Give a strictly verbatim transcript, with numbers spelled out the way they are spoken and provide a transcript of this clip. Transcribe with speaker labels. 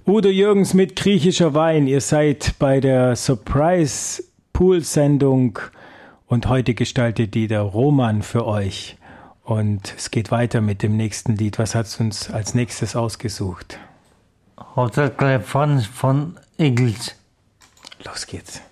Speaker 1: Udo Jürgens mit griechischer Wein. Ihr seid bei der Surprise-Pool-Sendung und heute gestaltet die der Roman für euch. Und es geht weiter mit dem nächsten Lied. Was hat es uns als nächstes ausgesucht?
Speaker 2: Hotel California von Eagles.
Speaker 1: Los geht's.